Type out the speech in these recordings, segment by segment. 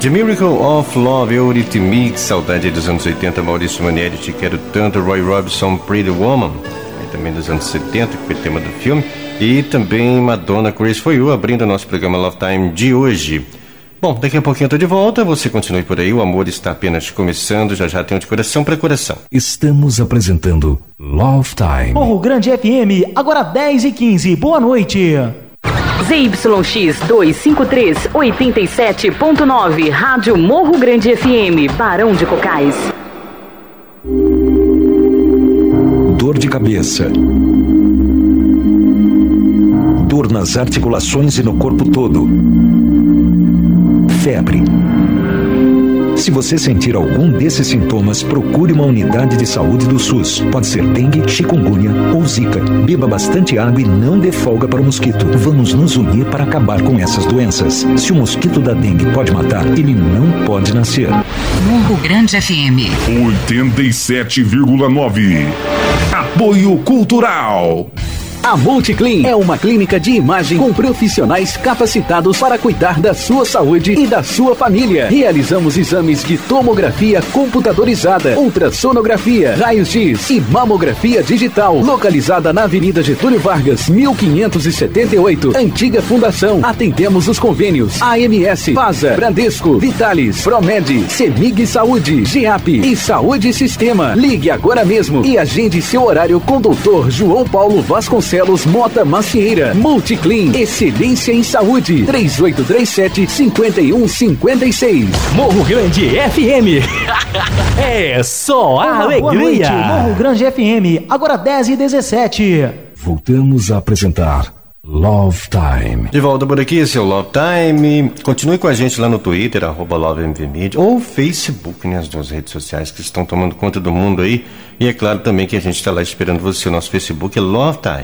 The Miracle of Love, Eurythmics, saudade dos anos 80, Maurício Manieri, Te Quero Tanto, Roy Orbison, Pretty Woman, aí também dos anos 70, que foi tema do filme, e também Madonna, Crazy For You, abrindo o nosso programa Love Time de hoje. Bom, daqui a pouquinho eu tô de volta, você continue por aí, o amor está apenas começando, já tem um de coração para coração. Estamos apresentando Love Time. Morro Grande FM, agora 10h15, boa noite. ZYX 253, 87.9, Rádio Morro Grande FM, Barão de Cocais. Dor de cabeça. Dor nas articulações e no corpo todo. Febre. Se você sentir algum desses sintomas, procure uma unidade de saúde do SUS. Pode ser dengue, chikungunya ou zika. Beba bastante água e não dê folga para o mosquito. Vamos nos unir para acabar com essas doenças. Se o mosquito da dengue pode matar, ele não pode nascer. Morro Grande FM 87,9. Apoio Cultural. A Multiclean é uma clínica de imagem com profissionais capacitados para cuidar da sua saúde e da sua família. Realizamos exames de tomografia computadorizada, ultrassonografia, raios-x e mamografia digital. Localizada na Avenida Getúlio Vargas, 1578, Antiga Fundação. Atendemos os convênios AMS, FASA, Bradesco, Vitalis, Promed, Semig Saúde, GEAP e Saúde Sistema. Ligue agora mesmo e agende seu horário com o Dr. João Paulo Vasconcelos Mota Macieira. Multiclean, excelência em saúde. 3837-5156. Morro Grande FM. É só a alegria. Boa noite, Morro Grande FM, agora 10h17. Voltamos a apresentar Love Time. De volta por aqui, esse é o Love Time. Continue com a gente lá no Twitter, @LoveMVMedia, ou Facebook, né? As duas redes sociais que estão tomando conta do mundo aí. E é claro também que a gente está lá esperando você. O nosso Facebook é Love Time.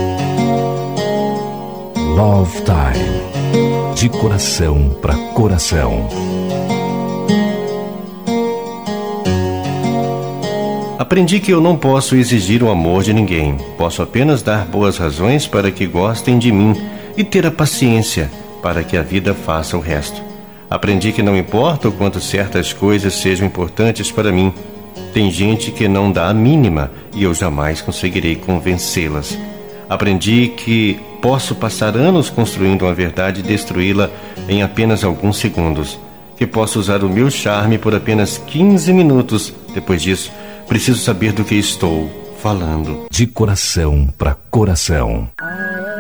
Love Time. De coração para coração. Aprendi que eu não posso exigir o amor de ninguém. Posso apenas dar boas razões para que gostem de mim e ter a paciência para que a vida faça o resto. Aprendi que não importa o quanto certas coisas sejam importantes para mim. Tem gente que não dá a mínima e eu jamais conseguirei convencê-las. Aprendi que posso passar anos construindo uma verdade e destruí-la em apenas alguns segundos. Que posso usar o meu charme por apenas 15 minutos. Depois disso, preciso saber do que estou falando. De coração para coração.